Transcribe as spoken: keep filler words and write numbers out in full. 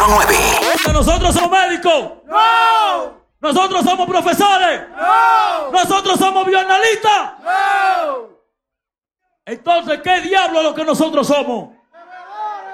nueve. ¿Nosotros somos médicos? ¡No! ¿Nosotros somos profesores? ¡No! ¿Nosotros somos bioanalistas? ¡No! Entonces, ¿qué diablo es lo que nosotros somos?